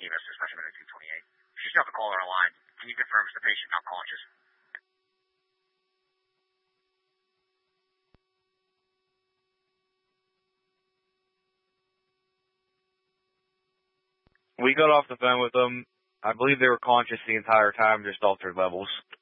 EMS dispatch minute 228. She's still the caller on the line. Can you confirm is the patient not conscious? We got off the phone with them. I believe they were conscious the entire time, just altered levels.